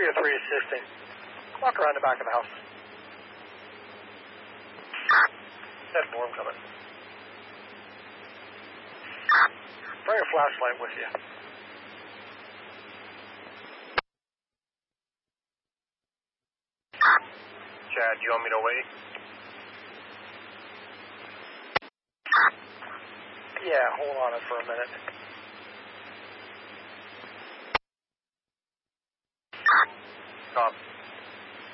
303 assisting. Walk around the back of the house. That's warm coming. Bring a flashlight with you. Chad, you want me to wait? Yeah, hold on it for a minute.